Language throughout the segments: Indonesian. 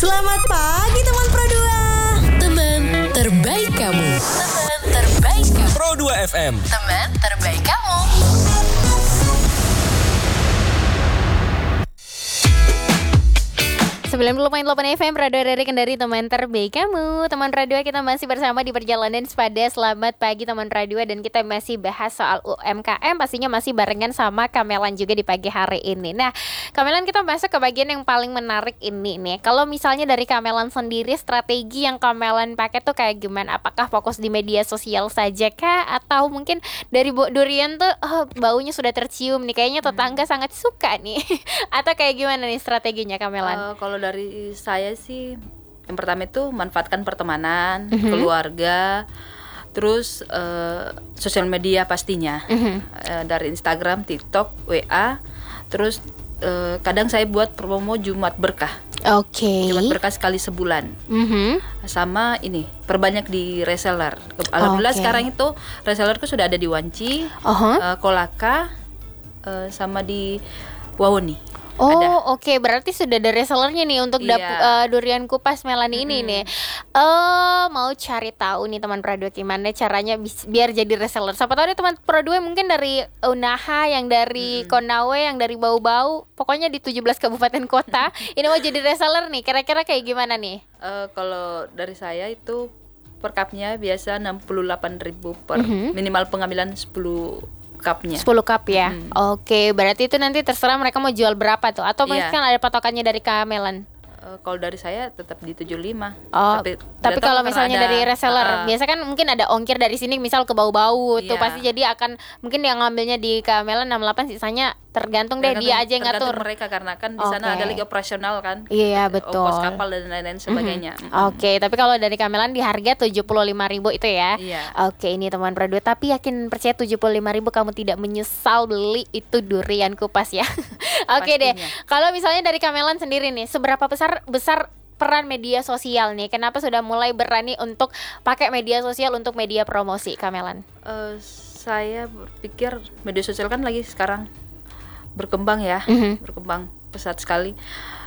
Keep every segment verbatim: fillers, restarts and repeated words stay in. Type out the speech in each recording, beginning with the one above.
Selamat pagi teman Pro dua. Teman terbaik kamu. Teman terbaik kamu. Pro dua F M. Teman terbaik kamu. sembilan puluh koma delapan F M Radio dari Kendari, teman terbaik kamu. Teman Radio, kita masih bersama di perjalanan sepada Selamat Pagi teman Radio, dan kita masih bahas soal U M K M, pastinya masih barengan sama Kamelan juga di pagi hari ini. Nah, Kamelan, kita masuk ke bagian yang paling menarik ini nih. Kalau misalnya dari Kamelan sendiri, strategi yang Kamelan pakai tuh kayak gimana? Apakah fokus di media sosial saja kah? Atau mungkin dari Bu Durian tuh oh, baunya sudah tercium nih, kayaknya tetangga hmm. sangat suka nih. Atau kayak gimana nih strateginya Kamelan? Uh, kalau dari saya sih, yang pertama itu manfaatkan pertemanan, mm-hmm. keluarga, terus uh, sosial media pastinya, mm-hmm. uh, dari Instagram, TikTok, W A, terus uh, kadang saya buat promo Jumat Berkah. Oke. Okay. Jumat Berkah sekali sebulan. Mm-hmm. Sama ini perbanyak di reseller. Alhamdulillah okay. Sekarang itu resellerku sudah ada di Wanci, uh-huh. uh, Kolaka, uh, sama di Wawoni. Oh oke, okay. Berarti sudah ada resellernya nih untuk iya. dap- uh, durian kupas Melani ini mm-hmm. nih. Uh, mau cari tahu nih teman Pro dua gimana caranya bis- biar jadi reseller. Siapa tahu ada teman Pro dua mungkin dari Unaha, yang dari mm-hmm. Konawe, yang dari Bau-Bau, pokoknya di tujuh belas kabupaten kota. Ini mau jadi reseller nih, kira-kira kayak gimana nih? Uh, kalau dari saya itu per cupnya biasa enam puluh delapan ribu per mm-hmm. minimal pengambilan sepuluh cupnya. sepuluh cup ya. Hmm. Oke, berarti itu nanti terserah mereka mau jual berapa tuh, atau yeah. mungkin ada patokannya dari Kamelan? Uh, kalau dari saya tetap di tujuh puluh lima. Oh, tapi, tapi kalau misalnya ada, dari reseller, uh, biasa kan mungkin ada ongkir dari sini misal ke Bau-Bau yeah. tuh pasti jadi akan mungkin yang ngambilnya di Kamelan enam puluh delapan, sisanya tergantung deh dia aja yang ngatur. Mereka karena kan di sana okay. ada lagi operasional kan. Iya betul. Ongkos kapal dan lain-lain sebagainya. Mm-hmm. Mm-hmm. Oke, okay, tapi kalau dari Kamelan di harga tujuh puluh lima ribu itu ya. Iya. Oke, okay, ini teman Pro dua, tapi yakin percaya tujuh puluh lima ribu kamu tidak menyesal beli itu durian kupas ya. Oke okay deh. Kalau misalnya dari Kamelan sendiri nih, seberapa besar besar peran media sosial nih? Kenapa sudah mulai berani untuk pakai media sosial untuk media promosi, Kamelan? Uh, saya berpikir media sosial kan lagi sekarang berkembang ya, mm-hmm. berkembang pesat sekali.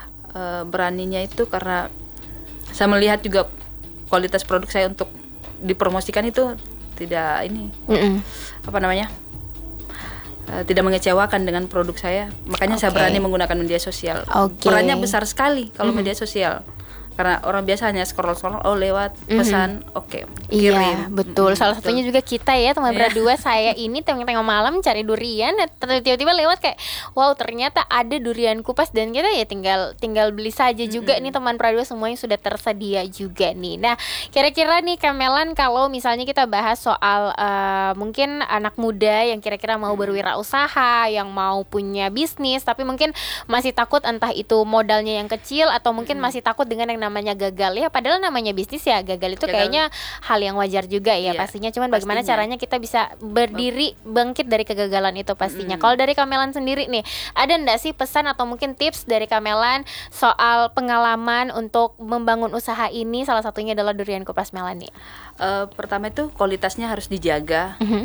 Uh, beraninya itu karena saya melihat juga kualitas produk saya untuk dipromosikan itu tidak ini, mm-hmm. apa namanya, uh, tidak mengecewakan dengan produk saya. Makanya okay. saya berani menggunakan media sosial. Okay. Perannya besar sekali kalau mm-hmm. media sosial. Karena orang biasa hanya scroll-scroll, oh lewat pesan, mm-hmm. oke, okay, kirim. Iya, betul. Mm-hmm. Salah satunya juga kita ya, teman yeah. berdua, saya ini tengah-tengah malam cari durian, tiba-tiba lewat kayak, wow ternyata ada durian kupas, dan kita ya tinggal tinggal beli saja juga. Mm-hmm. Nih teman berdua semuanya sudah tersedia juga nih. Nah, kira-kira nih Kamelan, kalau misalnya kita bahas soal uh, mungkin anak muda yang kira-kira mau berwirausaha, yang mau punya bisnis, tapi mungkin masih takut entah itu modalnya yang kecil atau mungkin mm-hmm. masih takut dengan yang namanya gagal ya, padahal namanya bisnis ya, gagal itu gagal. Kayaknya hal yang wajar juga ya, iya, pastinya. Cuman bagaimana pastinya. Caranya kita bisa berdiri bangkit dari kegagalan itu pastinya. Mm. Kalau dari Kamelan sendiri nih, ada enggak sih pesan atau mungkin tips dari Kamelan soal pengalaman untuk membangun usaha ini? Salah satunya adalah durian kupas Melani. Uh, pertama itu kualitasnya harus dijaga. Mm-hmm.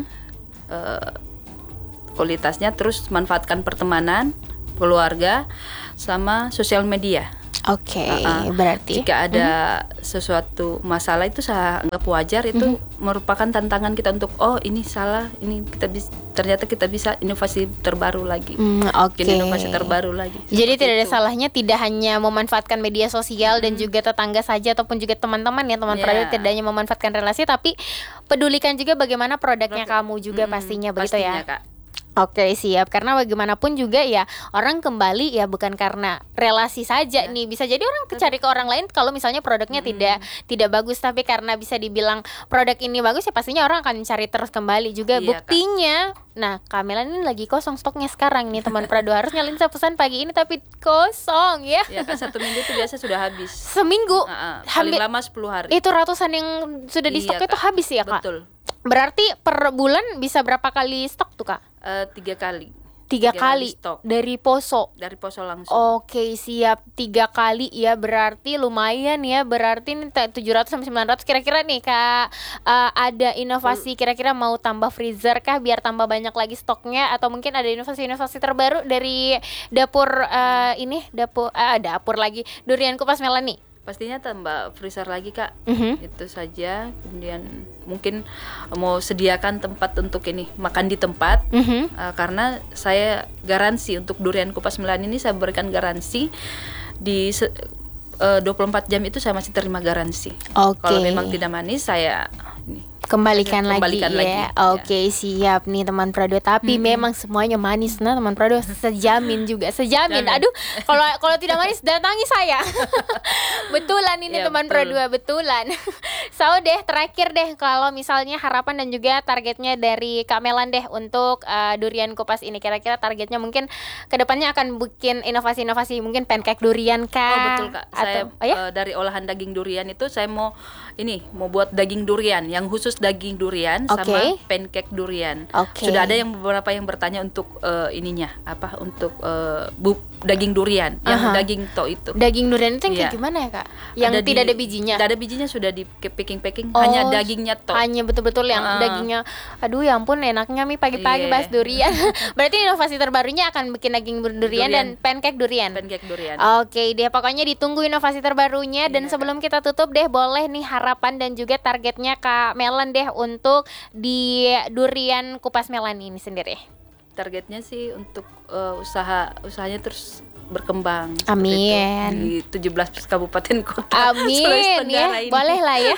Uh, kualitasnya, terus manfaatkan pertemanan, keluarga, sama sosial media. Oke, okay, uh-uh. berarti jika ada hmm? sesuatu masalah itu saya anggap wajar, itu hmm. merupakan tantangan kita untuk oh ini salah, ini kita bisa, ternyata kita bisa inovasi terbaru lagi. Hmm, Oke. Okay. Inovasi terbaru lagi. Jadi tidak ada salahnya tidak hanya memanfaatkan media sosial hmm. dan juga tetangga saja ataupun juga teman-teman ya, teman yeah. produk, tidak hanya memanfaatkan relasi tapi pedulikan juga bagaimana produknya Produk. kamu juga hmm, pastinya begitu pastinya, ya. Kak. Oke, siap. Karena bagaimanapun juga ya orang kembali ya bukan karena relasi saja ya. Nih, bisa jadi orang cari ke orang lain kalau misalnya produknya hmm. tidak tidak bagus, tapi karena bisa dibilang produk ini bagus ya pastinya orang akan cari terus kembali juga. Iya, buktinya Kak. Nah, Kamelan ini lagi kosong stoknya sekarang nih teman Prado, harus nyalin saya pesan pagi ini tapi kosong ya. Ya kan, satu minggu itu biasa sudah habis. Seminggu? Uh-uh. Paling lama sepuluh hari. Itu ratusan yang sudah di stok, iya, itu habis ya Kak? Betul. Berarti per bulan bisa berapa kali stok tuh Kak? Uh, tiga kali. Tiga, tiga kali stok. Dari Poso. Dari Poso langsung. Oke, siap. Tiga kali ya, berarti lumayan ya. Berarti ini tujuh ratus sampai sembilan ratus kira-kira nih Kak. Uh, ada inovasi kira-kira mau tambah freezer kah biar tambah banyak lagi stoknya, atau mungkin ada inovasi-inovasi terbaru dari dapur uh, ini dapur uh, dapur lagi durian kupas Melani? pastinya tambah freezer lagi Kak. Mhm. Itu saja. Kemudian mungkin mau sediakan tempat untuk ini makan di tempat. Mhm. Uh, karena saya garansi untuk durian kupas Melani ini, saya berikan garansi di se- uh, dua puluh empat jam itu saya masih terima garansi. Oke. Kalau memang tidak manis saya ini Kembalikan, Kembalikan lagi lagi, ya. ya. Oke, siap nih teman Prado. Tapi memang semuanya manis nah teman Prado. Sejamin juga, sejamin. Jamin. Aduh, kalau kalau tidak manis datangi saya. Betulan ini Iya, teman betul. Prado, betulan. So deh, terakhir deh kalau misalnya harapan dan juga targetnya dari Kak Melan deh untuk uh, durian kupas ini. Kira-kira targetnya mungkin kedepannya akan bikin inovasi-inovasi, mungkin pancake durian kah? Oh betul Kak, saya Atau, oh, ya? uh, dari olahan daging durian itu saya mau ini mau buat daging durian yang khusus daging durian Oke. sama pancake durian. Oke. Sudah ada yang beberapa yang bertanya untuk uh, ininya apa untuk uh, bu, daging durian yang Aha. daging to itu. Daging durian itu yang kayak Iya. gimana ya Kak? Yang Ada di- tidak ada bijinya? Tidak ada bijinya, sudah di packing-packing, Oh, hanya dagingnya to. Hanya betul-betul yang Ah. dagingnya. Aduh ya ampun, enaknya mi pagi-pagi Iya. bahas durian. Berarti inovasi terbarunya akan bikin daging durian, Durian. dan pancake durian. Pancake durian. Oke deh, pokoknya ditunggu inovasi terbarunya. Dan Iya, sebelum kita tutup deh, boleh nih harapan dan juga targetnya Kak Melan deh untuk di durian kupas Melan ini sendiri. Targetnya sih untuk uh, usaha usahanya terus berkembang. seperti Amin. itu, di tujuh belas kabupaten kota Sulawesi Amin Tenggara ya, ini. boleh lah ya.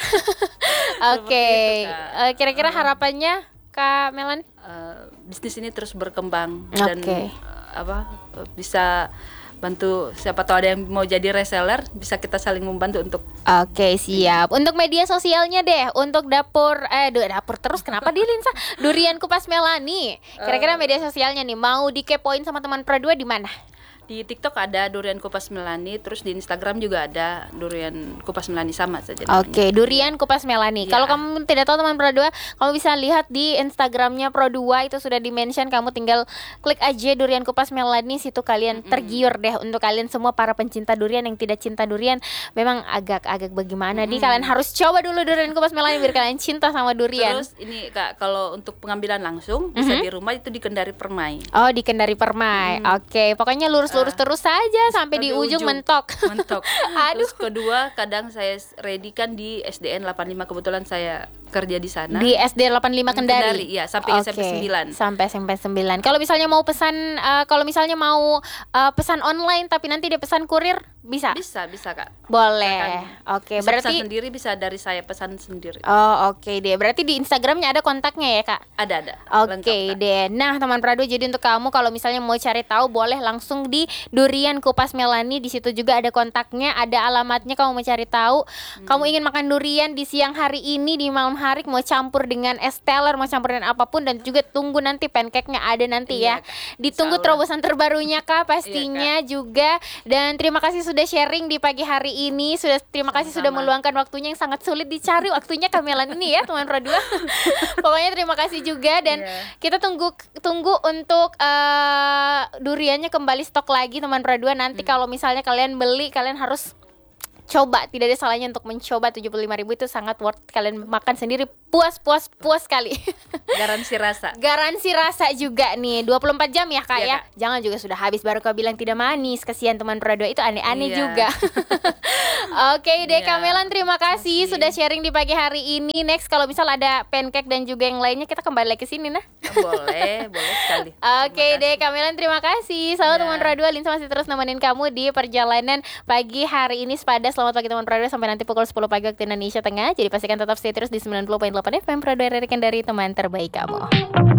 Oke, itu, Kak. Eh, kira-kira harapannya Kak Melan? Uh, bisnis ini terus berkembang dan Oke. uh, apa uh, bisa bantu, siapa tahu ada yang mau jadi reseller, bisa kita saling membantu untuk Oke siap. Untuk media sosialnya deh, untuk dapur eh du- dapur terus kenapa di Linsa? Durian Kupas Melani. Kira-kira media sosialnya nih mau dikepoin sama teman Pro dua di mana? di TikTok ada durian kupas Melani, terus di Instagram juga ada durian kupas Melani sama saja namanya. Oke, Durian Kupas Melani. Ya. Kalau kamu tidak tahu teman Pro dua, kamu bisa lihat di Instagramnya Pro dua, itu sudah di-mention, kamu tinggal klik aja Durian Kupas Melani, situ kalian tergiur deh. Untuk kalian semua para pencinta durian yang tidak cinta durian, memang agak-agak bagaimana nih, kalian harus coba dulu Durian Kupas Melani biar kalian cinta sama durian. Terus ini Kak, kalau untuk pengambilan langsung bisa di rumah, itu di Kendari Permai. Oh, di Kendari Permai. Oke, pokoknya lurus-lurus terus saja sampai di ujung, mentok. Mentok. Aduh. Terus kedua, kadang saya ready kan di S D N delapan puluh lima, kebetulan saya kerja di sana. Di S D delapan puluh lima Kendari. Kendari, iya, sampai S M P Oke, sembilan. Sampai S M P sembilan. Kalau misalnya mau pesan eh, kalau misalnya mau eh, pesan online tapi nanti dia pesan kurir, bisa? Bisa, bisa Kak. Boleh. Oke, Bisa berarti pesan sendiri, bisa dari saya pesan sendiri. Oh, oke deh. Berarti di Instagramnya ada kontaknya ya, Kak? Ada, ada. Oke Lengkap, Kak. deh. Nah, teman Prado, jadi untuk kamu kalau misalnya mau cari tahu, boleh langsung di Durian Kupas Melani. Di situ juga ada kontaknya, ada alamatnya. Kamu mau cari tahu, kamu ingin makan durian di siang hari ini, di malam hari, mau campur dengan es teler, mau campur dengan apapun, dan juga tunggu nanti pancake-nya ada nanti Iya, ya. Kak. Ditunggu Insya Allah. terobosan terbarunya Kak, pastinya juga. Dan terima kasih sudah sharing di pagi hari ini. Sudah terima kasih sudah Sama-sama. meluangkan waktunya yang sangat sulit dicari waktunya Kamelan ini ya, teman Pro dua. Pokoknya terima kasih juga, dan Iya. kita tunggu tunggu untuk eh, duriannya kembali stok lagi teman Pro dua. Nanti Hmm. kalau misalnya kalian beli, kalian harus coba, tidak ada salahnya untuk mencoba. Tujuh puluh lima ribu itu sangat worth, kalian makan sendiri puas puas puas sekali. Garansi rasa. Garansi rasa juga nih, dua puluh empat jam ya Kak Iya, ya. Kak. Jangan juga sudah habis baru kau bilang tidak manis. Kasihan teman Pro dua, itu aneh-aneh Iya. juga. Oke deh Iya. Kamelan, terima kasih Makasih. sudah sharing di pagi hari ini. Next kalau misal ada pancake dan juga yang lainnya, kita kembali lagi ke sini nah. Boleh, boleh sekali. Oke Terima deh kasih. Kamelan, terima kasih. Selamat Ya. teman Pro dua, Linsa masih terus nemenin kamu di perjalanan pagi hari ini. Sepada selamat pagi teman Pro dua, sampai nanti pukul sepuluh pagi waktu Indonesia Tengah. Jadi pastikan tetap stay terus di sembilan puluh koma delapan F M Pro dua, dari teman terbaik kamu.